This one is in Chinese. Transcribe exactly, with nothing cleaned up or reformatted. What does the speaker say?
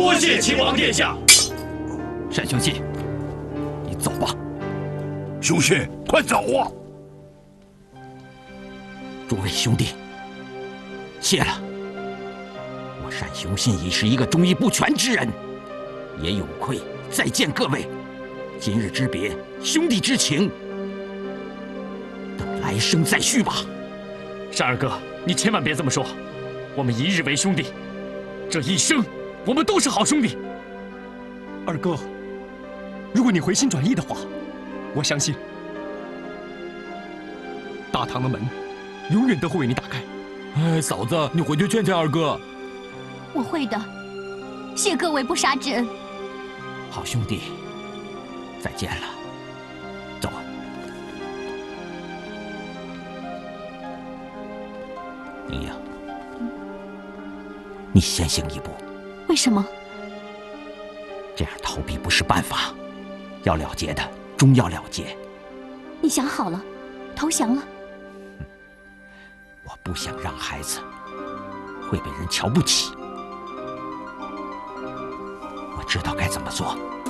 多谢秦王殿下。 单雄信，你走吧。 雄信，快走啊！ 诸位兄弟，谢了。我单雄信已是一个忠义不全之人，也有愧再见各位。今日之别，兄弟之情，等来生再续吧。 单二哥，你千万别这么说。我们一日为兄弟，这一生我们都是好兄弟。 二哥，如果你回心转意的话，我相信大唐的门永远都会为你打开。 哎，嫂子，你回去劝劝二哥。 我会的，谢各位不杀之恩。 好兄弟，再见了。走啊。你呀，你先行一步。 为什么？ 这样逃避不是办法，要了结的终要了结。 你想好了，投降了？ 我不想让孩子会被人瞧不起。我知道该怎么做。